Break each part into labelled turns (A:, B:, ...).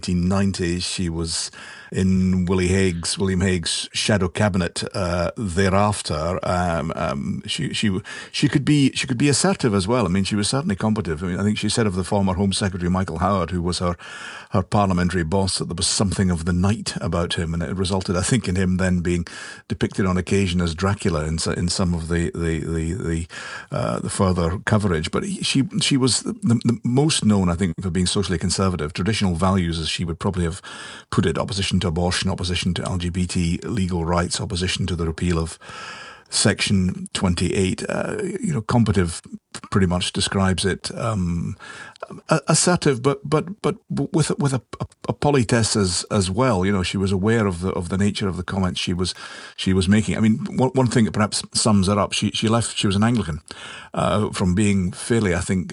A: 1990s. She was in William Hague's shadow cabinet thereafter. She could be assertive as well. I mean, she was certainly combative. I mean, I think she said of the former Home Secretary Michael Howard, who was her parliamentary boss, that there was something of the knight about him, and it resulted, I think, in him then being depicted on occasion as Dracula in some of the further coverage. But she was the most known, I think, for being socially conservative, traditional values, as she would probably have put it: opposition to abortion, opposition to LGBT legal rights, opposition to the repeal of Section 28. Combative pretty much describes it. Assertive, but with a politesse as well. You know, she was aware of the nature of the comments she was making. I mean, one thing that perhaps sums it up: she left. She was an Anglican, from being fairly, I think,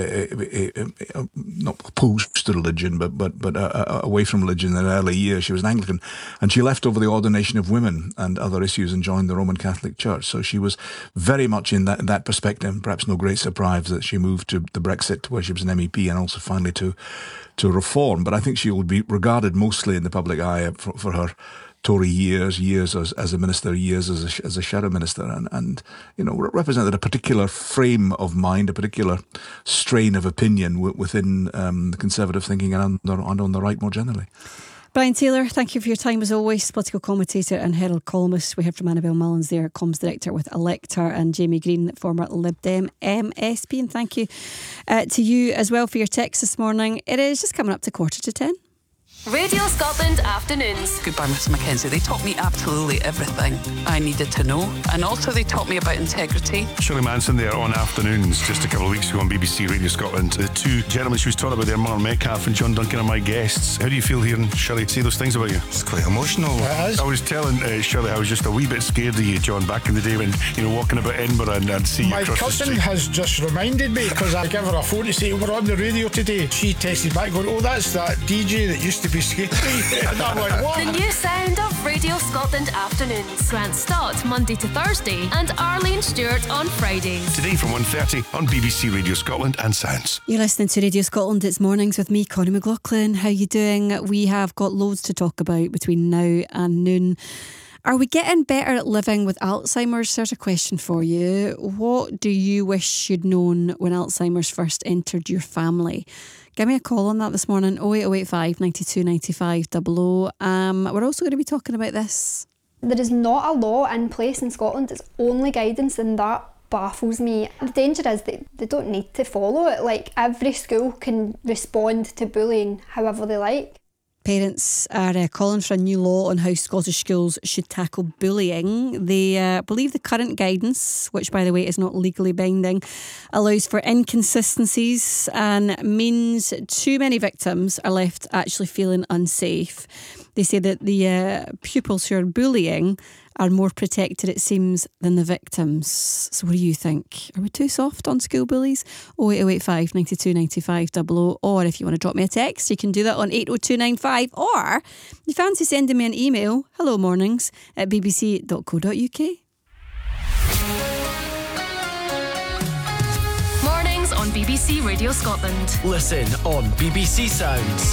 A: not opposed to religion, but away from religion in early years. She was an Anglican, and she left over the ordination of women and other issues and joined the Roman Catholic Church. So she was very much in that perspective. Perhaps no great surprise that she moved to the Brexit, where she was an MEP, and also finally to Reform. But I think she will be regarded mostly in the public eye for her Tory years as a minister, years as a shadow minister, and represented a particular frame of mind, a particular strain of opinion within the conservative thinking and on the right more generally.
B: Brian Taylor, thank you for your time as always. Political commentator and Herald columnist. We heard from Annabel Mullins there, comms director with Elector, and Jamie Green, former Lib Dem MSP. And thank you to you as well for your text this morning. It is just coming up to 10:15.
C: Radio Scotland Afternoons.
D: Goodbye, Mr Mackenzie. They taught me absolutely everything I needed to know, and also they taught me about integrity.
E: Shirley Manson there on Afternoons just a couple of weeks ago on BBC Radio Scotland. The two gentlemen she was talking about there, Mark Metcalf and John Duncan, are my guests. How do you feel hearing Shirley say those things about you?
F: It's quite emotional.
E: It is. I was telling Shirley I was just a wee bit scared of you, John, back in the day when walking about Edinburgh and see you across the street.
F: My cousin has just reminded me, because I gave her a phone to say we're on the radio today. She texted back going, "Oh, that's that DJ that used to be skatey." And I'm like, what?
C: The new sound of Radio Scotland Afternoons. Grant Stott Monday to Thursday and Arlene Stewart on Fridays.
E: Today from 1:30 on BBC Radio Scotland and Sounds.
B: You're listening to Radio Scotland. It's Mornings with me, Connie McLaughlin. How you doing? We have got loads to talk about between now and noon. Are we getting better at living with Alzheimer's? There's a question for you. What do you wish you'd known when Alzheimer's first entered your family? Give me a call on that this morning, 08085 92 95 00. We're also going to be talking about this.
G: There is not a law in place in Scotland. It's only guidance, and that baffles me. The danger is that they don't need to follow it. Like, every school can respond to bullying however they like.
B: Parents are calling for a new law on how Scottish schools should tackle bullying. They believe the current guidance, which by the way is not legally binding, allows for inconsistencies and means too many victims are left actually feeling unsafe. They say that the pupils who are bullying are more protected, it seems, than the victims. So what do you think? Are we too soft on school bullies? 08085 92 95 00. Or if you want to drop me a text, you can do that on 80295. Or you fancy sending me an email, hellomornings@bbc.co.uk.
C: Mornings on BBC Radio Scotland.
H: Listen on BBC Sounds.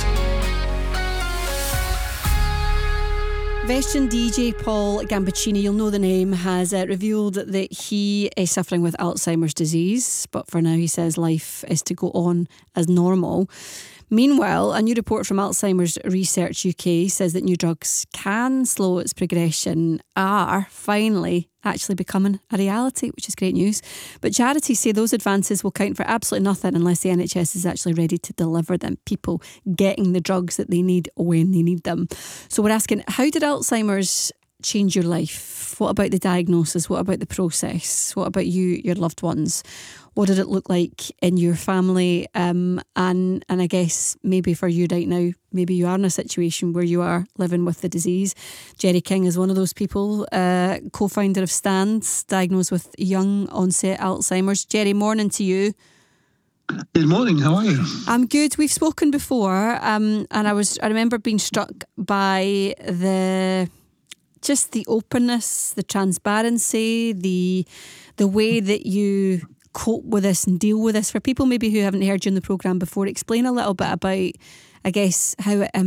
B: Veteran DJ Paul Gambaccini, you'll know the name, has revealed that he is suffering with Alzheimer's disease, but for now he says life is to go on as normal. Meanwhile, a new report from Alzheimer's Research UK says that new drugs can slow its progression, are finally actually becoming a reality, which is great news. But charities say those advances will count for absolutely nothing unless the NHS is actually ready to deliver them, people getting the drugs that they need when they need them. So we're asking, how did Alzheimer's change your life? What about the diagnosis? What about the process? What about you, your loved ones? What did it look like in your family? And I guess maybe for you right now, maybe you are in a situation where you are living with the disease. Jerry King is one of those people, co-founder of Stands, diagnosed with young onset Alzheimer's. Jerry, morning to you.
I: Good morning, how are you?
B: I'm good. We've spoken before, and I remember being struck by the openness, the transparency, the way that you cope with this and deal with this. For people maybe who haven't heard you in the programme before, explain a little bit about, I guess, how it